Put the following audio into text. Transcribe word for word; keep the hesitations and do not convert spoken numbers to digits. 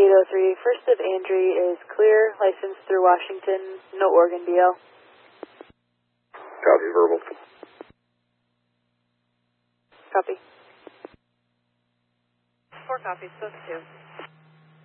eight oh three, first of Andrew is clear, license through Washington, no Oregon D L. Copy, verbal. Copy. Four copies, both two.